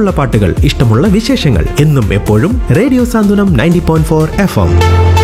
ഇഷ്ടമുള്ള പാട്ടുകൾ, ഇഷ്ടമുള്ള വിശേഷങ്ങൾ എന്നും എപ്പോഴും റേഡിയോ സാന്ത്വനം 90.4 FM.